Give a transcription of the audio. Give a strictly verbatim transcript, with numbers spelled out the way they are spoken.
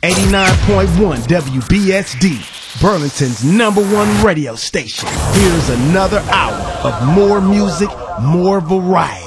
eighty-nine point one W B S D, Burlington's number one radio station. Here's another hour of more music, more variety.